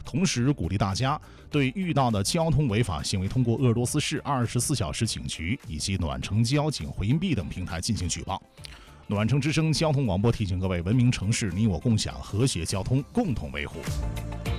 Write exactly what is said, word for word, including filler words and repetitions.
同时鼓励大家对遇到的交通违法行为通过鄂尔多斯市二十四小时警局以及暖城交警回音壁等平台进行举报。暖城之声交通广播提醒各位，文明城市你我共享，和谐交通共同维护。